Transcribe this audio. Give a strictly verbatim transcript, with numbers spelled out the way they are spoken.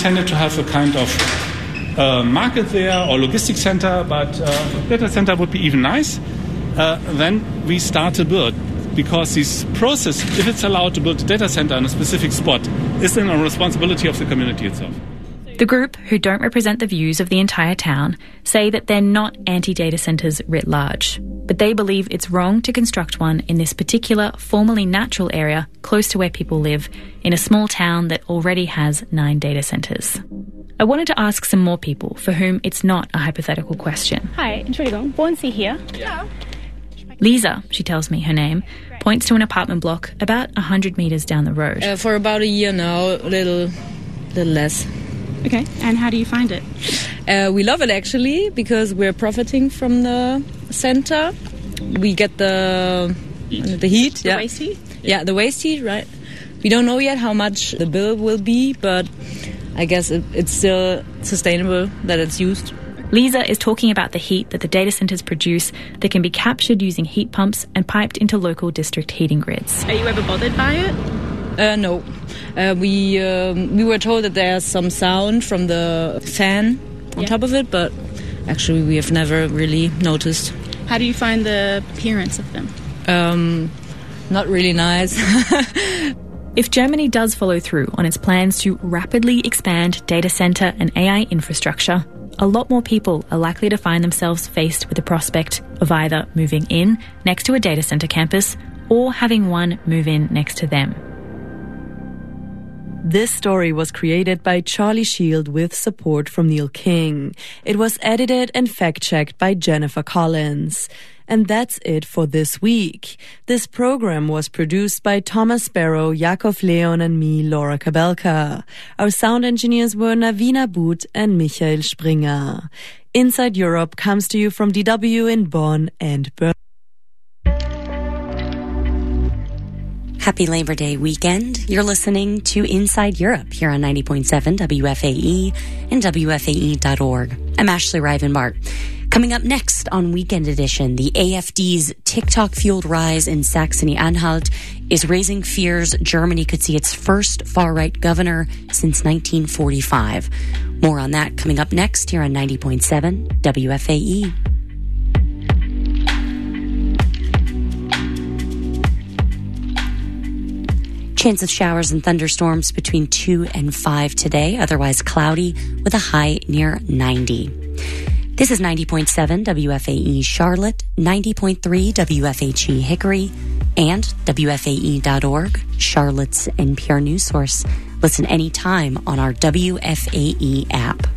intended to have a kind of uh, market there or logistics center, but uh, data center would be even nice. Uh, then we start to build, because this process, if it's allowed to build a data center in a specific spot, is then a responsibility of the community itself. The group, who don't represent the views of the entire town, say that they're not anti-data centres writ large, but they believe it's wrong to construct one in this particular, formerly natural area close to where people live, in a small town that already has nine data centres. I wanted to ask some more people for whom it's not a hypothetical question. Hi, Entschuldigung, wohnen Sie hier? Yeah. Lisa, she tells me her name, points to an apartment block about one hundred metres down the road. Uh, for about a year now, a little, little less. Okay, and how do you find it? Uh, we love it, actually, because we're profiting from the center. We get the heat, the, heat, the yeah. waste heat? Yeah, the waste heat, right. We don't know yet how much the bill will be, but I guess it, it's still sustainable that it's used. Lisa is talking about the heat that the data centres produce that can be captured using heat pumps and piped into local district heating grids. Are you ever bothered by it? Uh, no. Uh, we um, we were told that there's some sound from the fan on yeah. top of it, but actually we have never really noticed. How do you find the appearance of them? Um, not really nice. If Germany does follow through on its plans to rapidly expand data centre and A I infrastructure, a lot more people are likely to find themselves faced with the prospect of either moving in next to a data centre campus or having one move in next to them. This story was created by Charlie Shield with support from Neil King. It was edited and fact-checked by Jennifer Collins. And that's it for this week. This program was produced by Thomas Sparrow, Yakov Leon and me, Laura Kabelka. Our sound engineers were Navina Boot and Michael Springer. Inside Europe comes to you from D W in Bonn and Berlin. Happy Labor Day weekend. You're listening to Inside Europe here on ninety point seven W F A E and W F A E dot org. I'm Ashley Rivenbart. Coming up next on Weekend Edition, the A F D's TikTok-fueled rise in Saxony-Anhalt is raising fears Germany could see its first far-right governor since nineteen forty-five. More on that coming up next here on ninety point seven W F A E. Chance of showers and thunderstorms between two and five today, otherwise cloudy with a high near ninety. This is ninety point seven W F A E Charlotte, ninety point three W F H E Hickory, and W F A E dot org, Charlotte's N P R news source. Listen anytime on our W F A E app.